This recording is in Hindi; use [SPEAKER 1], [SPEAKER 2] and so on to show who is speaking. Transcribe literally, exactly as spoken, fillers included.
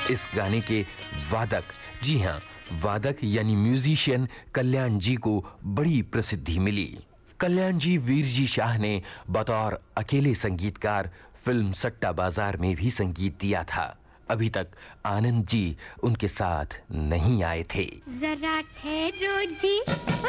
[SPEAKER 1] इस गाने के वादक, जी हाँ, वादक यानी म्यूजिशियन कल्याण जी को बड़ी प्रसिद्धि मिली। कल्याण जी वीर जी शाह ने बतौर अकेले संगीतकार फिल्म सट्टा बाजार में भी संगीत दिया था। अभी तक आनंद जी उनके साथ नहीं आए थे।
[SPEAKER 2] जरा ठहरो जी।